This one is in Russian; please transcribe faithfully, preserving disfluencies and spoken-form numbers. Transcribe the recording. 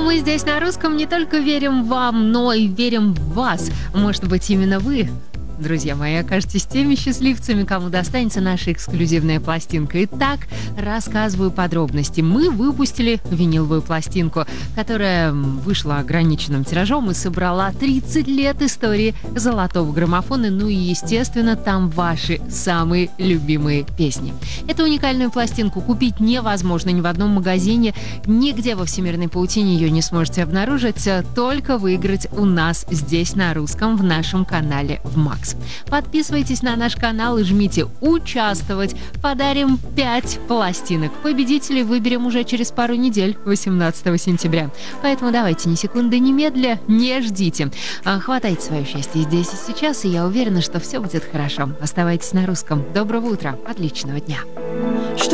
мы здесь на русском не только верим вам, но и верим в вас. Может быть, именно вы, друзья мои, окажетесь теми счастливцами, кому достанется наша эксклюзивная пластинка. Итак, рассказываю подробности. Мы выпустили виниловую пластинку, которая вышла ограниченным тиражом и собрала тридцать лет истории золотого граммофона. Ну и, естественно, там ваши самые любимые песни. Эту уникальную пластинку купить невозможно ни в одном магазине, нигде во всемирной паутине ее не сможете обнаружить, только выиграть у нас здесь на русском в нашем канале в Макс. Подписывайтесь на наш канал и жмите «Участвовать». Подарим пять пластинок. Победителей выберем уже через пару недель, восемнадцатого сентября. Поэтому давайте ни секунды немедля, не ждите. Хватайте свое счастье здесь и сейчас, и я уверена, что все будет хорошо. Оставайтесь на русском. Доброго утра, отличного дня. Что